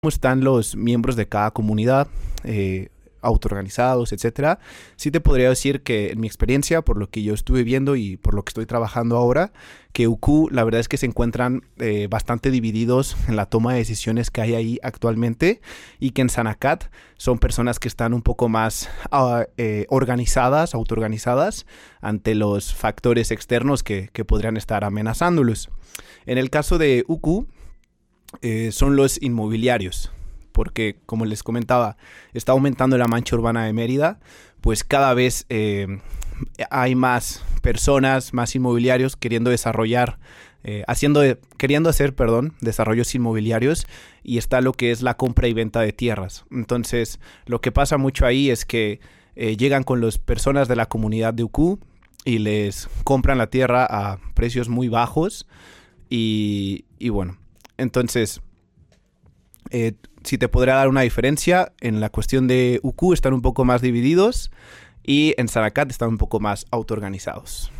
cómo están los miembros de cada comunidad, autoorganizados, etcétera, sí te podría decir que en mi experiencia, por lo que yo estuve viendo y por lo que estoy trabajando ahora, que UQ la verdad es que se encuentran bastante divididos en la toma de decisiones que hay ahí actualmente, y que en Sanacat son personas que están un poco más organizadas, autoorganizadas ante los factores externos que podrían estar amenazándolos. En el caso de UQ, son los inmobiliarios, porque como les comentaba, está aumentando la mancha urbana de Mérida, pues cada vez hay más personas, más inmobiliarios queriendo desarrollar, queriendo hacer desarrollos inmobiliarios, y está lo que es la compra y venta de tierras. Entonces, lo que pasa mucho ahí es que llegan con las personas de la comunidad de UQ y les compran la tierra a precios muy bajos y bueno, entonces si te podría dar una diferencia, en la cuestión de UQ están un poco más divididos y en Sanacat están un poco más autoorganizados.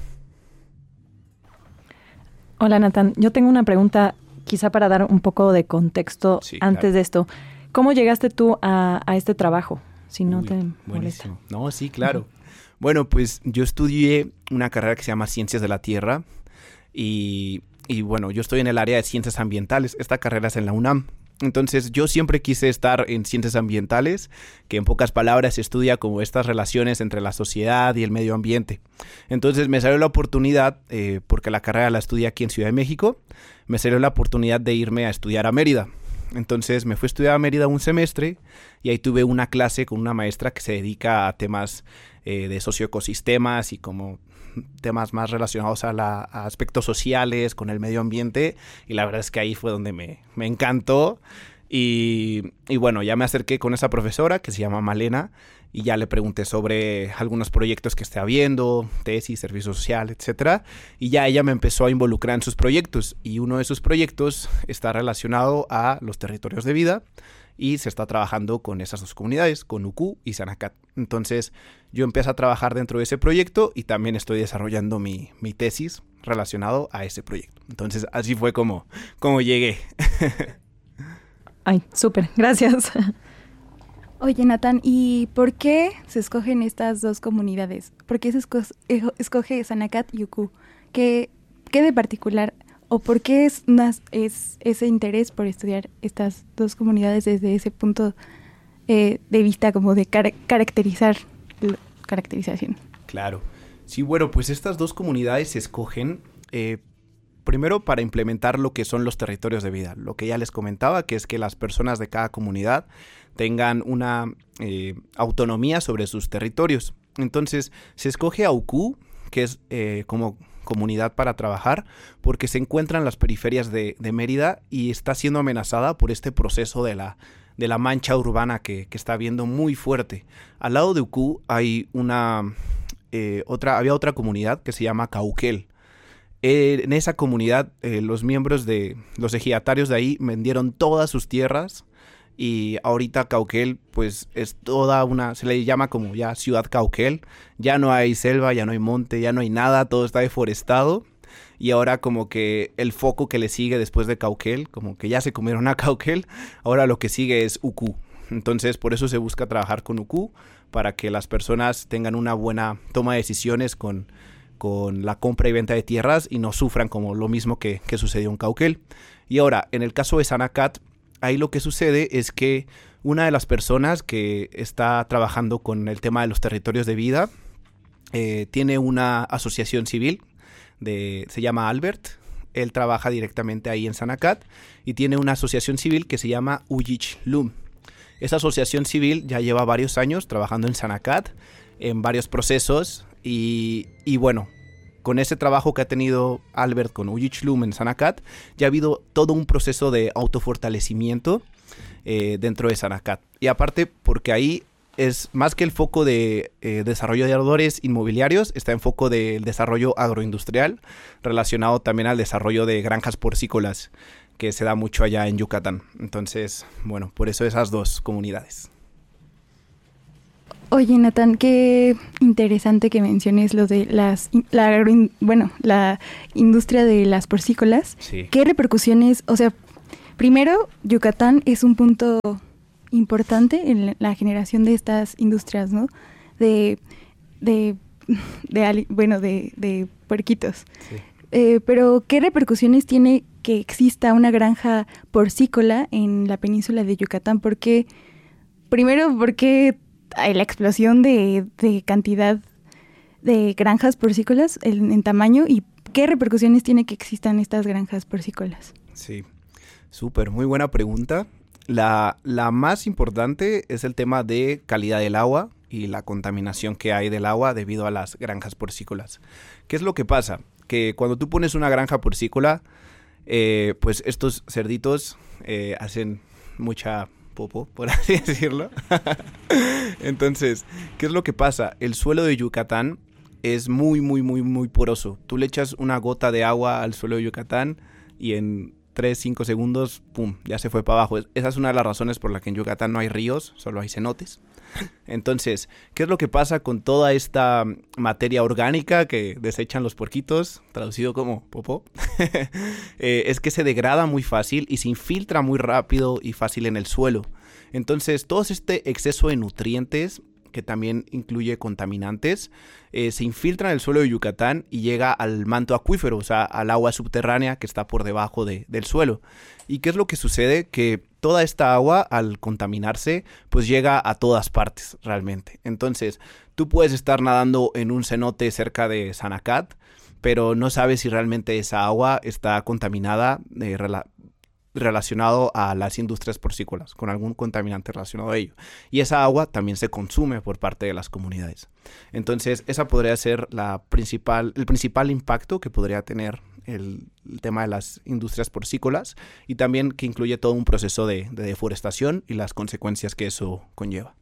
Hola, Natán. Yo tengo una pregunta quizá para dar un poco de contexto antes de esto. ¿Cómo llegaste tú a este trabajo? Si no te molesta. Buenísimo. No, sí, claro. Bueno, pues yo estudié una carrera que se llama Ciencias de la Tierra y bueno, yo estoy en el área de Ciencias Ambientales. Esta carrera es en la UNAM. Entonces yo siempre quise estar en ciencias ambientales, que en pocas palabras se estudia como estas relaciones entre la sociedad y el medio ambiente. Entonces me salió la oportunidad, porque la carrera la estudié aquí en Ciudad de México, me salió la oportunidad de irme a estudiar a Mérida. Entonces me fui a estudiar a Mérida un semestre y ahí tuve una clase con una maestra que se dedica a temas de socioecosistemas y como temas más relacionados a aspectos sociales, con el medio ambiente, y la verdad es que ahí fue donde me encantó y bueno, ya me acerqué con esa profesora que se llama Malena y ya le pregunté sobre algunos proyectos que esté habiendo, tesis, servicio social, etcétera, y ya ella me empezó a involucrar en sus proyectos, y uno de sus proyectos está relacionado a los territorios de vida y se está trabajando con esas dos comunidades, con UQ y Sanacat. Entonces yo empecé a trabajar dentro de ese proyecto y también estoy desarrollando mi tesis relacionado a ese proyecto. Entonces así fue como llegué. Ay, súper, gracias. Oye, Natán, ¿y por qué se escogen estas dos comunidades? ¿Por qué se escoge Sanacat y UQ? ¿Qué de particular o por qué es ese interés por estudiar estas dos comunidades desde ese punto de vista como de caracterización? Claro. Sí, bueno, pues estas dos comunidades se escogen primero para implementar lo que son los territorios de vida. Lo que ya les comentaba, que es que las personas de cada comunidad tengan una autonomía sobre sus territorios. Entonces, se escoge a UQ, que es como comunidad para trabajar, porque se encuentra en las periferias de Mérida y está siendo amenazada por este proceso de la mancha urbana que está habiendo muy fuerte. Al lado de UQ hay había otra comunidad que se llama Cauquel. En esa comunidad, los miembros de los ejidatarios de ahí vendieron todas sus tierras y ahorita Cauquel pues es se le llama como ya Ciudad Cauquel. Ya no hay selva, ya no hay monte, ya no hay nada, todo está deforestado. Y ahora como que el foco que le sigue después de Cauquel, como que ya se comieron a Cauquel, ahora lo que sigue es UQ. Entonces por eso se busca trabajar con UQ, para que las personas tengan una buena toma de decisiones con la compra y venta de tierras y no sufran como lo mismo que sucedió en Cauquel. Y ahora, en el caso de Sanacat, ahí lo que sucede es que una de las personas que está trabajando con el tema de los territorios de vida tiene una asociación civil, se llama Albert. Él trabaja directamente ahí en Sanacat y tiene una asociación civil que se llama Uyichlum. Esa asociación civil ya lleva varios años trabajando en Sanacat, en varios procesos y bueno, con ese trabajo que ha tenido Albert con Uyichlum en Sanacat, ya ha habido todo un proceso de autofortalecimiento dentro de Sanacat. Y aparte, porque ahí es más que el foco de desarrolladores inmobiliarios, está en foco del desarrollo agroindustrial, relacionado también al desarrollo de granjas porcícolas, que se da mucho allá en Yucatán. Entonces, bueno, por eso esas dos comunidades. Oye, Natán, qué interesante que menciones lo de la industria de las porcícolas. Sí. ¿Qué repercusiones, o sea, primero, Yucatán es un punto importante en la generación de estas industrias, ¿no? De puerquitos. Sí. Pero, ¿qué repercusiones tiene que exista una granja porcícola en la península de Yucatán? Porque hay la explosión de cantidad de granjas porcícolas en tamaño, y qué repercusiones tiene que existan estas granjas porcícolas. Sí, súper, muy buena pregunta. La más importante es el tema de calidad del agua y la contaminación que hay del agua debido a las granjas porcícolas. ¿Qué es lo que pasa? Que cuando tú pones una granja porcícola, pues estos cerditos hacen mucha popo, por así decirlo. Entonces, ¿qué es lo que pasa? El suelo de Yucatán es muy, muy, muy, muy poroso. Tú le echas una gota de agua al suelo de Yucatán y en 3-5 segundos, ¡pum!, ya se fue para abajo. Esa es una de las razones por la que en Yucatán no hay ríos, solo hay cenotes. Entonces, ¿qué es lo que pasa con toda esta materia orgánica que desechan los puerquitos, traducido como popó? Es que se degrada muy fácil y se infiltra muy rápido y fácil en el suelo. Entonces, todo este exceso de nutrientes, que también incluye contaminantes, se infiltra en el suelo de Yucatán y llega al manto acuífero, o sea, al agua subterránea que está por debajo del suelo. ¿Y qué es lo que sucede? Que toda esta agua, al contaminarse, pues llega a todas partes realmente. Entonces, tú puedes estar nadando en un cenote cerca de Sanacat, pero no sabes si realmente esa agua está contaminada relacionado a las industrias porcícolas, con algún contaminante relacionado a ello. Y esa agua también se consume por parte de las comunidades. Entonces, esa podría ser el principal impacto que podría tener el tema de las industrias porcícolas, y también que incluye todo un proceso de deforestación y las consecuencias que eso conlleva.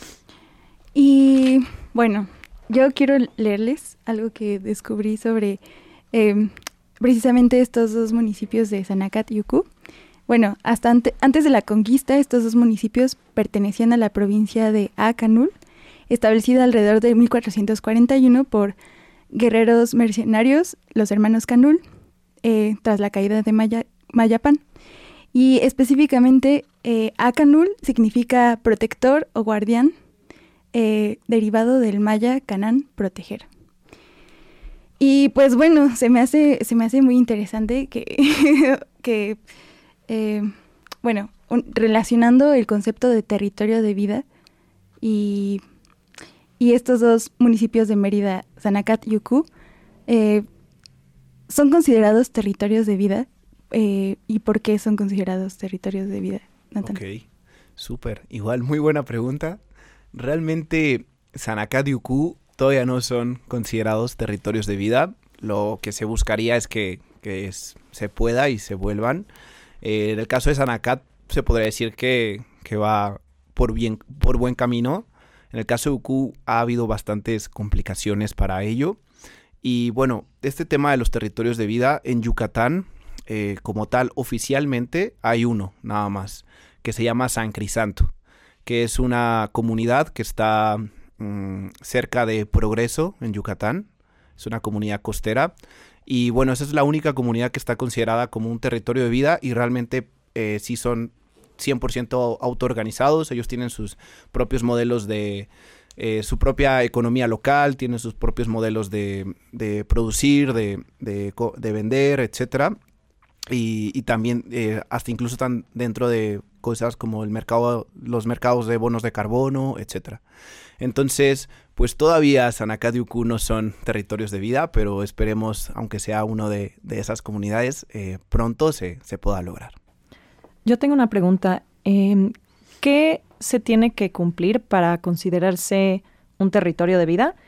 Y bueno, yo quiero leerles algo que descubrí sobre precisamente estos dos municipios de Sanacat y Ucú. Bueno, hasta antes de la conquista, estos dos municipios pertenecían a la provincia de Acanul, establecida alrededor de 1441 por guerreros mercenarios, los hermanos Canul, tras la caída de Mayapán. Y específicamente, Acanul significa protector o guardián, derivado del maya Canán, proteger. Y pues bueno, se me hace muy interesante que relacionando el concepto de territorio de vida y estos dos municipios de Mérida, Sanacat y Ucú, son considerados territorios de vida. ¿Y por qué son considerados territorios de vida, Nathan? Ok, súper. Igual, muy buena pregunta. Realmente, Sanacat y Ucú todavía no son considerados territorios de vida. Lo que se buscaría es que se pueda y se vuelvan. En el caso de Sanacat se podría decir que va por buen camino. En el caso de Ucú ha habido bastantes complicaciones para ello. Y bueno, este tema de los territorios de vida en Yucatán, como tal, oficialmente hay uno nada más, que se llama San Crisanto, que es una comunidad que está cerca de Progreso, en Yucatán. Es una comunidad costera. Y bueno, esa es la única comunidad que está considerada como un territorio de vida, y realmente sí son 100% autoorganizados. Ellos tienen sus propios modelos de su propia economía local, tienen sus propios modelos de producir, de vender, etcétera. Y también hasta incluso están dentro de cosas como los mercados de bonos de carbono, etcétera. Entonces, pues todavía Sanacat y Ucú no son territorios de vida, pero esperemos, aunque sea uno de esas comunidades, pronto se pueda lograr. Yo tengo una pregunta. ¿Qué se tiene que cumplir para considerarse un territorio de vida?